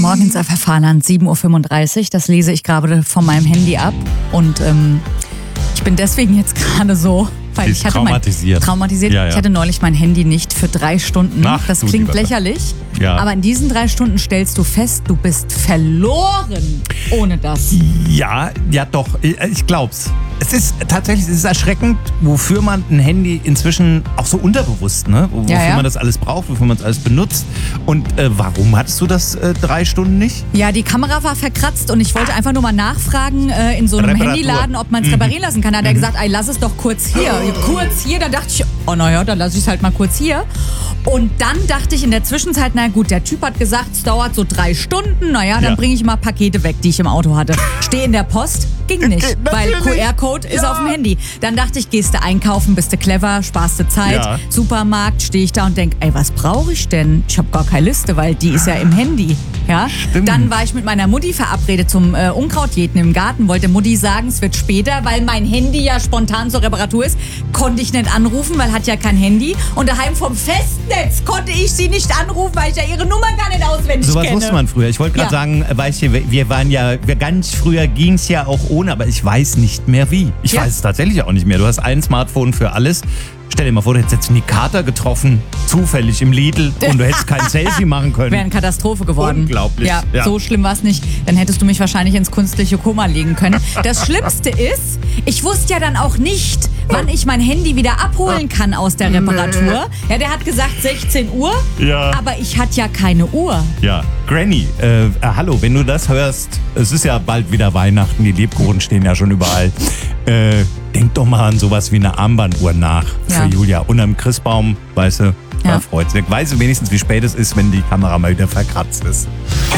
Morgens Verfahren 7:35 Uhr. Das lese ich gerade von meinem Handy ab. Und ich bin deswegen jetzt gerade so, weil ich hatte traumatisiert. Ja. Ich hatte neulich mein Handy nicht für 3 Stunden. Ach, das du klingt lieber lächerlich. Ja. Aber in diesen 3 Stunden stellst du fest, du bist verloren ohne das. Ja, doch. Ich glaub's. Es ist erschreckend, wofür man ein Handy inzwischen auch so unterbewusst, ne? Wofür man das alles braucht, wofür man es alles benutzt. Und warum hattest du das 3 Stunden nicht? Ja, die Kamera war verkratzt und ich wollte einfach nur mal nachfragen in so einem Reparatur. Handyladen, ob man es reparieren lassen kann. Da hat er gesagt, ey, lass es doch kurz hier. Kurz hier, da dachte ich, oh naja, dann lasse ich es halt mal kurz hier. Und dann dachte ich in der Zwischenzeit, na gut, der Typ hat gesagt, es dauert so 3 Stunden. Naja, dann bringe ich mal Pakete weg, die ich im Auto hatte. Stehe in der Post, ging nicht, weil QR-Code ist auf dem Handy. Dann dachte ich, gehst du einkaufen, bist du clever, sparst du Zeit. Ja. Supermarkt, stehe ich da und denke, ey, was brauche ich denn? Ich habe gar keine Liste, weil die ist ja im Handy. Ja? Stimmt. Dann war ich mit meiner Mutti verabredet zum Unkrautjäten im Garten. Wollte Mutti sagen, es wird später, weil mein Handy ja spontan zur Reparatur ist. Konnte ich nicht anrufen, weil hat ja kein Handy. Und daheim vom Festnetz konnte ich sie nicht anrufen, weil ich ja ihre Nummer gar nicht auswendig Sowas kenne. wusste man früher. Ich wollte gerade sagen, weißt du, ganz früher ging es ja auch ohne, aber ich weiß nicht mehr wie. Ich weiß es tatsächlich auch nicht mehr. Du hast ein Smartphone für alles. Stell dir mal vor, du hättest jetzt Nick Carter getroffen, zufällig im Lidl, und du hättest kein Selfie machen können. Wäre eine Katastrophe geworden. Unglaublich. Ja, so schlimm war es nicht. Dann hättest du mich wahrscheinlich ins künstliche Koma legen können. Das Schlimmste ist, ich wusste ja dann auch nicht, wann ich mein Handy wieder abholen kann aus der Reparatur. Ja, der hat gesagt 16 Uhr, aber ich hatte ja keine Uhr. Ja, Granny, hallo, wenn du das hörst, es ist ja bald wieder Weihnachten, die Lebkuchen stehen ja schon überall. Denk doch mal an sowas wie eine Armbanduhr nach für Julia. Unterm Christbaum, weißt du, da freut sie. Weiß sie wenigstens, wie spät es ist, wenn die Kamera mal wieder verkratzt ist.